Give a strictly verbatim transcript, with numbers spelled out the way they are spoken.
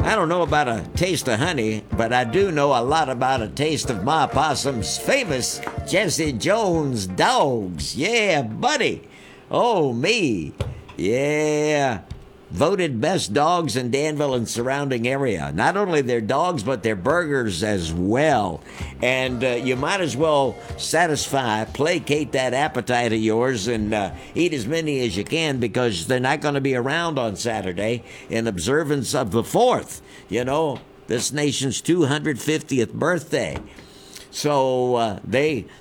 I don't know about a taste of honey, but I do know a lot about a taste of Ma Possum's famous Jesse Jones dogs. Yeah, buddy. Oh, me. Yeah. Voted best dogs in Danville and surrounding area. Not only their dogs, but their burgers as well. And uh, you might as well satisfy, placate that appetite of yours and uh, eat as many as you can, because they're not going to be around on Saturday in observance of the fourth, you know, this nation's two hundred fiftieth birthday. So uh, they